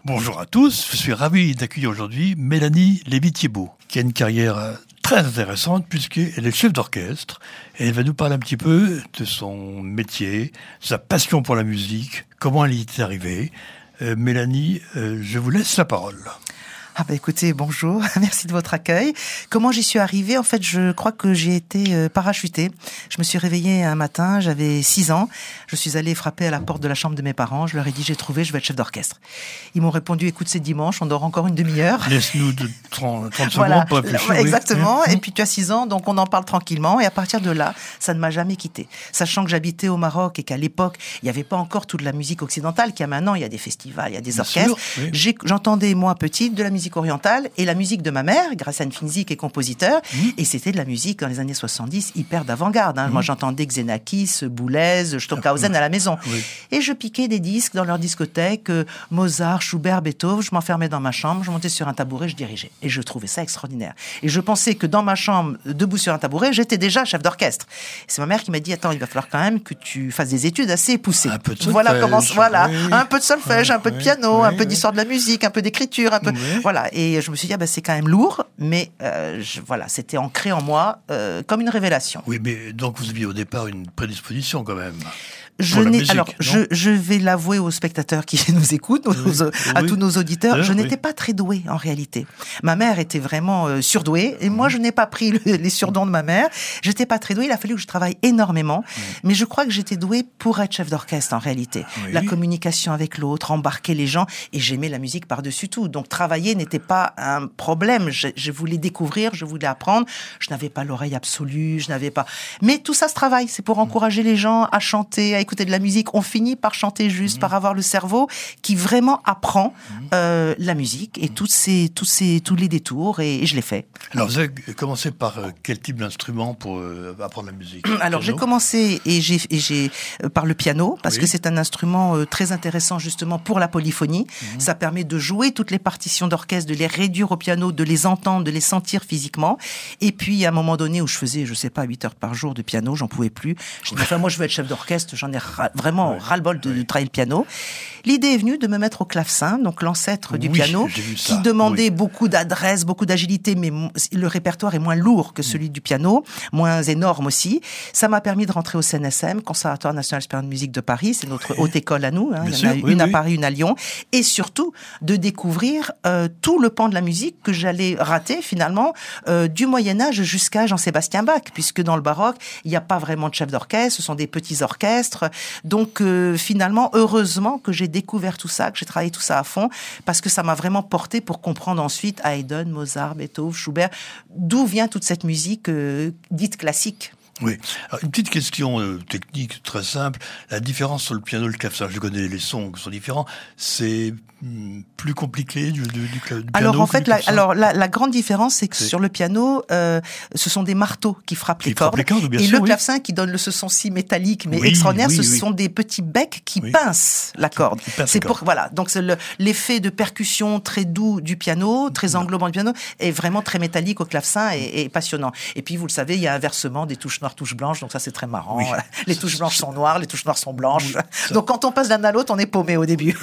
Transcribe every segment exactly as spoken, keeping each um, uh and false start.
Bonjour à tous, je suis ravi d'accueillir aujourd'hui Mélanie Lévy-Thiébaut, qui a une carrière très intéressante puisqu'elle est chef d'orchestre et elle va nous parler un petit peu de son métier, sa passion pour la musique, comment elle y est arrivée. Euh, Mélanie, euh, je vous laisse la parole. Ah bah écoutez, bonjour, merci de votre accueil. Comment j'y suis arrivée? En fait, je crois que j'ai été euh, parachutée. Je me suis réveillée un matin, j'avais six ans. Je suis allée frapper à la porte de la chambre de mes parents. Je leur ai dit, j'ai trouvé, je vais être chef d'orchestre. Ils m'ont répondu, écoute, c'est dimanche, on dort encore une demi-heure. Laisse-nous de trente, trente voilà, secondes pour réfléchir. Exactement, oui. Et puis tu as six ans, donc on en parle tranquillement. Et à partir de là, ça ne m'a jamais quittée. Sachant que j'habitais au Maroc et qu'à l'époque, il n'y avait pas encore toute la musique occidentale qu'il y a maintenant. Il y a des festivals, il y a des Bien orchestres. sûr, oui. J'ai, j'entendais, moi, petite, de la musique orientale et la musique de ma mère, Graciane Finzi, qui est compositeur, mmh. et c'était de la musique dans les années soixante-dix hyper d'avant-garde. Hein. Mmh. Moi, j'entendais Xenakis, Boulez, Stockhausen à la maison. Oui. Et je piquais des disques dans leur discothèque, euh, Mozart, Schubert, Beethoven. Je m'enfermais dans ma chambre, je montais sur un tabouret, je dirigeais. Et je trouvais ça extraordinaire. Et je pensais que dans ma chambre, debout sur un tabouret, j'étais déjà chef d'orchestre. Et c'est ma mère qui m'a dit, attends, il va falloir quand même que tu fasses des études assez poussées. Un peu de solfège. Voilà comment, voilà, oui. un peu de solfège, oui, un peu de oui, piano, oui, un peu oui. d'histoire de la musique, un peu d'écriture, un peu, oui. voilà. Et je me suis dit, ah ben, c'est quand même lourd, mais euh, je, voilà, c'était ancré en moi euh, comme une révélation. Oui, mais donc vous aviez au départ une prédisposition quand même. Je pour la n'ai, musique, alors, non je, je vais l'avouer aux spectateurs qui nous écoutent, aux, oui, à oui. tous nos auditeurs, D'ailleurs, je n'étais oui. pas très douée en réalité. Ma mère était vraiment euh, surdouée et moi je n'ai pas pris le, les surdons de ma mère. J'étais pas très douée, il a fallu que je travaille énormément, oui. mais je crois que j'étais douée pour être chef d'orchestre en réalité. Oui. La communication avec l'autre, embarquer les gens, et j'aimais la musique par-dessus tout. Donc travailler n'était pas un problème. Je, je voulais découvrir, je voulais apprendre. Je n'avais pas l'oreille absolue, je n'avais pas. Mais tout ça se travaille. C'est pour encourager les gens à chanter, à écouter de la musique. On finit par chanter juste, mmh. par avoir le cerveau qui vraiment apprend mmh. euh, la musique et mmh. tous ces, tous ces, tous les détours. Et, et je l'ai fait. Alors vous avez commencé par euh, quel type d'instrument pour euh, apprendre la musique? Alors piano? J'ai commencé et j'ai, et j'ai euh, par le piano parce oui. que c'est un instrument euh, très intéressant justement pour la polyphonie. Mmh. Ça permet de jouer toutes les partitions d'orchestre, de les réduire au piano, de les entendre, de les sentir physiquement. Et puis à un moment donné où je faisais, je sais pas, huit heures par jour de piano, j'en pouvais plus. Je dis, enfin moi je veux être chef d'orchestre, j'en ai ra- vraiment ouais. ras-le-bol de, de travailler le piano. L'idée est venue de me mettre au clavecin, donc l'ancêtre du oui, piano, qui demandait oui. beaucoup d'adresse, beaucoup d'agilité, mais le répertoire est moins lourd que celui mmh. du piano, moins énorme aussi. Ça m'a permis de rentrer au C N S M, Conservatoire National Supérieur de Musique de Paris, c'est notre oui. haute école à nous, hein. Il y en sûr, a oui, une oui. à Paris, une à Lyon, et surtout de découvrir euh, tout le pan de la musique que j'allais rater finalement euh, du Moyen-Âge jusqu'à Jean-Sébastien Bach, puisque dans le baroque, il n'y a pas vraiment de chef d'orchestre, ce sont des petits orchestres. Donc euh, finalement, heureusement que j'ai découvert tout ça, que j'ai travaillé tout ça à fond, parce que ça m'a vraiment porté pour comprendre ensuite Haydn, Mozart, Beethoven, Schubert, d'où vient toute cette musique euh, dite classique. Oui. Alors, une petite question euh, technique très simple. La différence sur le piano et le clavecin, je connais les sons qui sont différents. C'est hum, plus compliqué du, du, du, du piano. Alors en fait, que la, du alors la, la grande différence, c'est que c'est... sur le piano, euh, ce sont des marteaux qui frappent qui les cordes, les cordes bien et sûr, le oui. clavecin qui donne le ce son si métallique mais oui, extraordinaire, oui, ce oui. sont des petits becs qui oui. pincent la corde. Qui, qui pincent c'est pour cordes. voilà. Donc c'est le, l'effet de percussion très doux du piano, très englobant du piano, est vraiment très métallique au clavecin et, et passionnant. Et puis vous le savez, il y a inversement des touches noires, touches blanches, donc ça c'est très marrant. Oui. Les touches blanches sont noires, les touches noires sont blanches. Oui, donc quand on passe l'un à l'autre, on est paumé au début.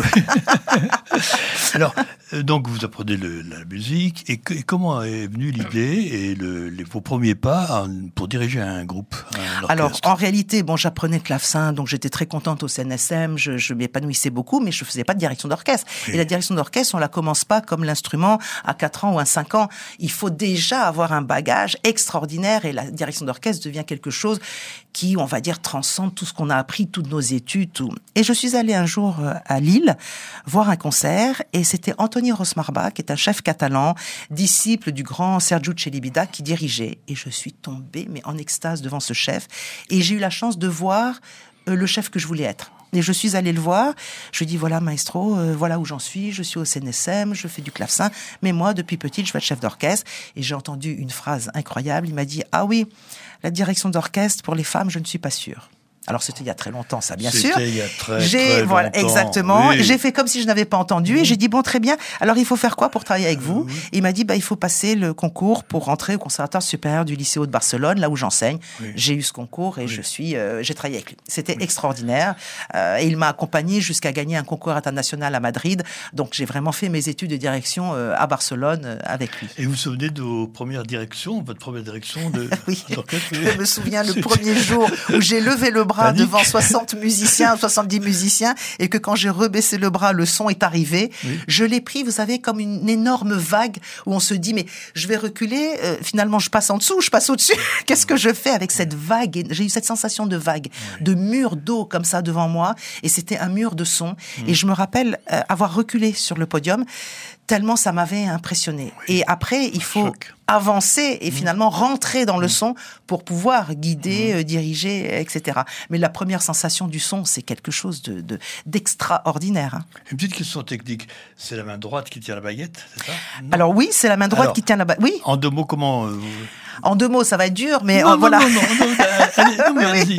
Alors, euh, donc vous apprenez le, la musique, et, que, et comment est venue l'idée et le, les, vos premiers pas en, pour diriger un groupe, un Alors, en réalité, bon, j'apprenais le clavecin, donc j'étais très contente au C N S M, je, je m'épanouissais beaucoup, mais je faisais pas de direction d'orchestre. Oui. Et la direction d'orchestre, on la commence pas comme l'instrument à quatre ans ou à cinq ans. Il faut déjà avoir un bagage extraordinaire, et la direction d'orchestre devient quelque chose qui, on va dire, transcende tout ce qu'on a appris, toutes nos études, tout. Et je suis allée un jour à Lille voir un concert, et c'était Anthony Rosmarbach, qui est un chef catalan, disciple du grand Sergiu Celibidache, qui dirigeait. Et je suis tombée, mais en extase devant ce chef. Et j'ai eu la chance de voir euh, le chef que je voulais être. Et je suis allée le voir, je lui ai dit, voilà maestro, euh, voilà où j'en suis, je suis au C N S M, je fais du clavecin, mais moi, depuis petite, je veux être chef d'orchestre. Et j'ai entendu une phrase incroyable, il m'a dit, ah oui, la direction d'orchestre, pour les femmes, je ne suis pas sûre. Alors c'était il y a très longtemps, ça, bien C'était sûr. il y a très, j'ai, très voilà, longtemps. exactement. Oui. J'ai fait comme si je n'avais pas entendu et j'ai dit bon, très bien. Alors il faut faire quoi pour travailler avec vous? Oui. Et il m'a dit bah il faut passer le concours pour rentrer au Conservatoire supérieur du Lycée Haut de Barcelone, là où j'enseigne. Oui. J'ai eu ce concours et Oui. je suis, euh, j'ai travaillé avec lui. C'était oui. extraordinaire. Euh, et il m'a accompagné jusqu'à gagner un concours international à Madrid. Donc j'ai vraiment fait mes études de direction euh, à Barcelone euh, avec lui. Et vous vous souvenez de vos premières directions, votre première direction de oui. d'orchestre? Je me souviens le premier jour où j'ai levé le bras Panique. devant soixante musiciens, soixante-dix musiciens, et que quand j'ai rebaissé le bras, le son est arrivé. Oui. Je l'ai pris, vous savez, comme une énorme vague où on se dit, mais je vais reculer, euh, finalement je passe en dessous, je passe au-dessus. Qu'est-ce que je fais avec cette vague? J'ai eu cette sensation de vague, oui. de mur d'eau comme ça devant moi, et c'était un mur de son. Mmh. Et je me rappelle euh, avoir reculé sur le podium, tellement ça m'avait impressionné. Oui. Et après, il faut Choc. avancer et mmh. finalement rentrer dans mmh. le son pour pouvoir guider, mmh. euh, diriger, et cetera. Mais la première sensation du son, c'est quelque chose de, de, d'extraordinaire. Hein. Une petite question technique. C'est la main droite qui tient la baguette, c'est ça? Non. Alors oui, c'est la main droite Alors, qui tient la baguette. Oui. En deux mots, comment... Euh, vous... En deux mots, ça va être dur, mais non, euh, non, voilà. Non, non, non, non, allez, non mais allez-y.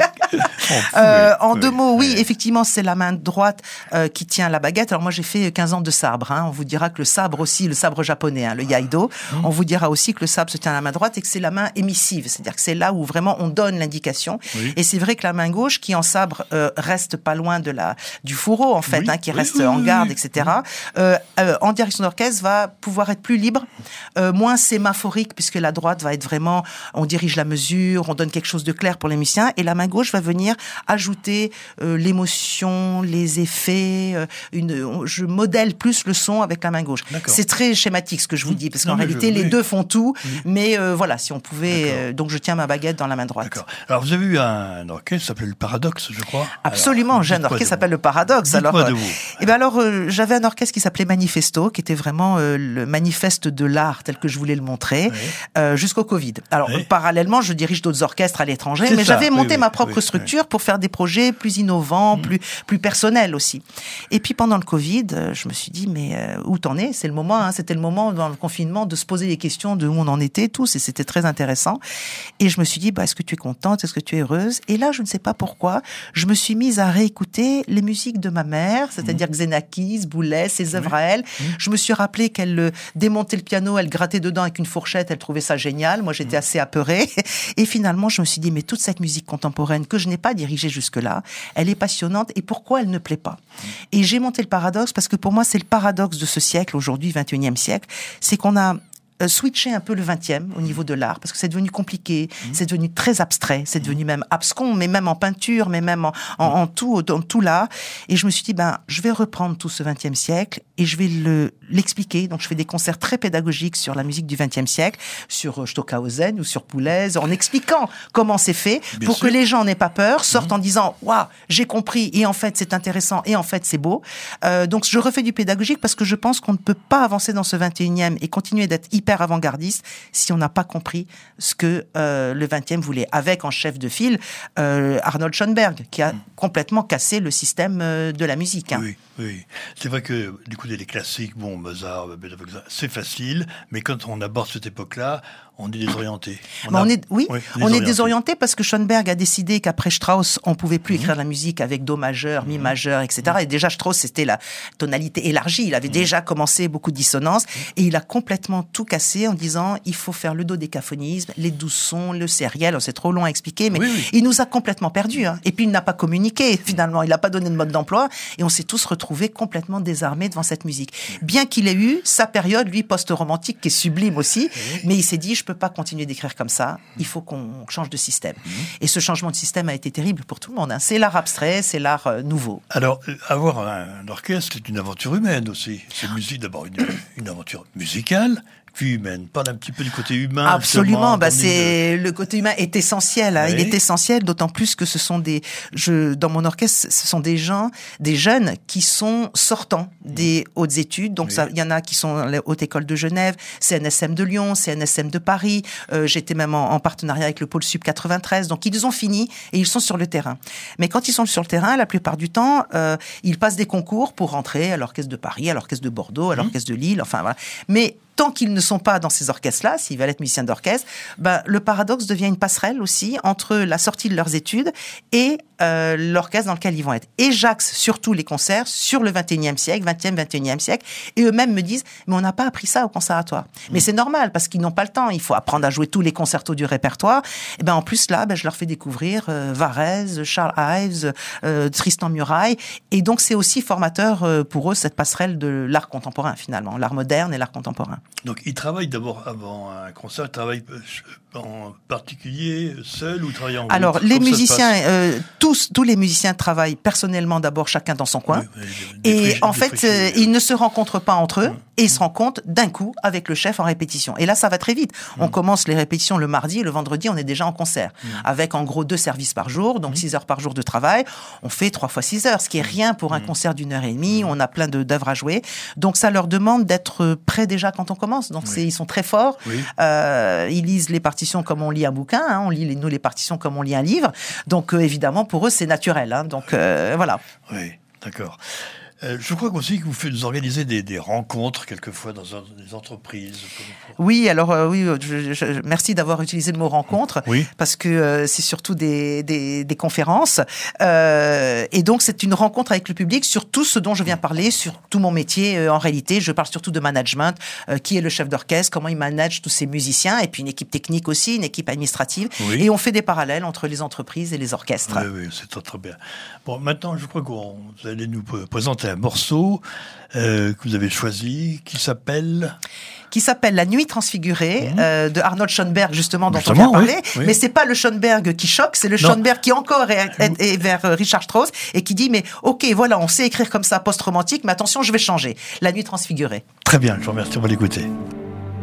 euh, en oui, deux mots, oui, oui, effectivement, c'est la main droite euh, qui tient la baguette. Alors moi, j'ai fait quinze ans de sabre. Hein. On vous dira que le sabre aussi, le sabre japonais, hein, le yaido, mmh. on vous dira aussi que le sabre se tient à la main droite et que c'est la main émissive, c'est-à-dire que c'est là où vraiment on donne l'indication. Oui. Et c'est vrai que la main gauche, qui en sabre euh, reste pas loin de la du fourreau en fait, oui. hein, qui oui, reste oui, en garde, oui, et cetera. Euh, euh, en direction d'orchestre, va pouvoir être plus libre, euh, moins sémaphorique, puisque la droite va être vraiment, on dirige la mesure, on donne quelque chose de clair pour les musiciens, et la main gauche va venir ajouter euh, l'émotion, les effets. Euh, une, je modèle plus le son avec la main gauche. D'accord. C'est très schématique ce que je vous dis, parce qu'en non, réalité, je, les oui. deux font tout. Oui. Mais euh, voilà, si on pouvait, euh, donc je tiens ma baguette dans la main droite. D'accord. Alors vous avez eu un orchestre qui s'appelait le Paradoxe, je crois. Absolument, alors, j'ai un orchestre qui s'appelle le Paradoxe. Alors, de vous. Et ben alors, euh, j'avais un orchestre qui s'appelait Manifesto, qui était vraiment euh, le manifeste de l'art tel que je voulais le montrer, oui. euh, jusqu'au Covid. Alors oui. parallèlement, je dirige d'autres orchestres à l'étranger, c'est mais ça. j'avais monté oui, ma oui, propre oui, structure oui. pour faire des projets plus innovants, mmh. plus plus personnels aussi. Et puis pendant le Covid, je me suis dit mais euh, où t'en es? C'est le moment, hein, c'était le moment dans le confinement de se poser des questions de où on en était tous, et c'était très intéressant. Et je me suis dit bah est-ce que tu es contente, est-ce que tu es heureuse? Et là, je ne sais pas pourquoi, je me suis mise à réécouter les musiques de ma mère, c'est-à-dire mmh. Xenakis, Boulez, ses œuvres oui. à elle. Mmh. Je me suis rappelé qu'elle euh, démontait le piano, elle grattait dedans avec une fourchette, elle trouvait ça génial. Moi, j'étais mmh. assez apeurée. Et finalement, je me suis dit, mais toute cette musique contemporaine que je n'ai pas dirigée jusque-là, elle est passionnante. Et pourquoi elle ne plaît pas? Mmh. Et j'ai monté le Paradoxe parce que pour moi, c'est le paradoxe de ce siècle, aujourd'hui, vingt et unième siècle. C'est qu'on a switcher un peu le vingtième au niveau de l'art, parce que c'est devenu compliqué, mmh. c'est devenu très abstrait, c'est devenu même abscon, mais même en peinture, mais même en, en, en tout, dans tout l'art. Et je me suis dit, ben, je vais reprendre tout ce vingtième siècle et je vais le, l'expliquer. Donc, je fais des concerts très pédagogiques sur la musique du vingtième siècle, sur Stockhausen ou sur Boulez, en expliquant comment c'est fait, Bien pour sûr. que les gens n'aient pas peur, sortent mmh. en disant, waouh, j'ai compris, et en fait, c'est intéressant, et en fait, c'est beau. Euh, donc, je refais du pédagogique parce que je pense qu'on ne peut pas avancer dans ce vingt et unième et continuer d'être hyper avant-gardiste si on n'a pas compris ce que euh, le vingtième voulait, avec en chef de file euh, Arnold Schoenberg, qui a mmh. complètement cassé le système euh, de la musique. Hein. Oui, oui. C'est vrai que d'écouter les classiques, bon, Mozart, Beethoven, c'est facile, mais quand on aborde cette époque-là, on est désorienté. On, a... on est, oui, oui désorienté. on est désorienté parce que Schoenberg a décidé qu'après Strauss, on pouvait plus mmh. écrire de la musique avec do majeur, mi majeur, et cetera. Mmh. Et déjà Strauss, c'était la tonalité élargie. Il avait mmh. déjà commencé beaucoup de dissonances mmh. et il a complètement tout cassé en disant il faut faire le dodécaphonisme, les douze sons, le sériel. C'est trop long à expliquer, mais oui, oui. il nous a complètement perdus. Hein. Et puis il n'a pas communiqué finalement. Il n'a pas donné de mode d'emploi et on s'est tous retrouvés complètement désarmés devant cette musique. Bien qu'il ait eu sa période, lui, post-romantique, qui est sublime aussi, oui. mais il s'est dit je peux pas continuer d'écrire comme ça. Il faut qu'on change de système. Mmh. Et ce changement de système a été terrible pour tout le monde. Hein. C'est l'art abstrait, c'est l'art euh, nouveau. Alors, avoir un, un orchestre, c'est une aventure humaine aussi. C'est musique, d'abord une, une aventure musicale, puis humaine. Parle un petit peu du côté humain. Absolument. Bah c'est de... le côté humain est essentiel. Hein. Oui. Il est essentiel, d'autant plus que ce sont des, je dans mon orchestre, ce sont des gens, des jeunes qui sont sortants des mmh. hautes études. Donc il oui. y en a qui sont à la Haute École de Genève, C N S M de Lyon, C N S M de Paris. Euh, j'étais même en, en partenariat avec le pôle Sub quatre-vingt-treize. Donc ils ont fini et ils sont sur le terrain. Mais quand ils sont sur le terrain, la plupart du temps, euh, ils passent des concours pour rentrer à l'orchestre de Paris, à l'orchestre de Bordeaux, à l'orchestre mmh. de Lille. Enfin voilà. Mais tant qu'ils ne sont pas dans ces orchestres-là, s'ils veulent être musiciens d'orchestre, ben, le Paradoxe devient une passerelle aussi entre la sortie de leurs études et euh, l'orchestre dans lequel ils vont être. Et j'axe surtout les concerts sur le vingt et unième siècle, vingtième, vingt et unième siècle. Et eux-mêmes me disent, mais on n'a pas appris ça au conservatoire. Mmh. Mais c'est normal, parce qu'ils n'ont pas le temps. Il faut apprendre à jouer tous les concertos du répertoire. Et ben en plus, là, ben, je leur fais découvrir euh, Varèse, Charles Ives, euh, Tristan Muraille. Et donc, c'est aussi formateur euh, pour eux, cette passerelle de l'art contemporain, finalement. L'art moderne et l'art contemporain. Donc, ils travaillent d'abord avant un concert, ils travaillent en particulier seul ou travaillent en groupe? Alors, les musiciens, euh, tous, tous les musiciens travaillent personnellement d'abord chacun dans son coin. Oui, oui, et friches, en fait, euh, ils ne se rencontrent pas entre eux mmh. et ils se rencontrent d'un coup avec le chef en répétition. Et là, ça va très vite. Mmh. On commence les répétitions le mardi et le vendredi, on est déjà en concert. Mmh. Avec en gros deux services par jour, donc mmh. six heures par jour de travail. On fait trois fois six heures, ce qui est rien pour un mmh. concert d'une heure et demie. Mmh. On a plein de, d'œuvres à jouer. Donc, ça leur demande d'être prêts déjà quand on commence. Donc, oui. c'est, ils sont très forts. Oui. Euh, ils lisent les partitions comme on lit un bouquin. Hein. On lit les, nous les partitions comme on lit un livre. Donc, euh, évidemment, pour eux, c'est naturel. Hein. Donc, euh, voilà. Oui, d'accord. Euh, je crois aussi que vous, faites, vous organisez des, des rencontres quelquefois dans un, des entreprises. Oui, alors euh, oui, je, je, merci d'avoir utilisé le mot rencontre, oui. parce que euh, c'est surtout des, des, des conférences. Euh, et donc, c'est une rencontre avec le public sur tout ce dont je viens parler, sur tout mon métier. Euh, en réalité, je parle surtout de management, euh, qui est le chef d'orchestre, comment il manage tous ces musiciens, et puis une équipe technique aussi, une équipe administrative. Oui. Et on fait des parallèles entre les entreprises et les orchestres. Oui, oui, c'est très, très bien. Bon, maintenant, je crois que vous allez nous présenter un morceau euh, que vous avez choisi, qui s'appelle... qui s'appelle La Nuit transfigurée, mmh. euh, de Arnold Schoenberg, justement, dont justement, on vient parler. Oui, oui. Mais c'est pas le Schoenberg qui choque, c'est le non. Schoenberg qui encore est, est, est vers Richard Strauss et qui dit, mais ok, voilà, on sait écrire comme ça post-romantique, mais attention, je vais changer. La Nuit transfigurée. Très bien, je vous remercie, on va l'écouter.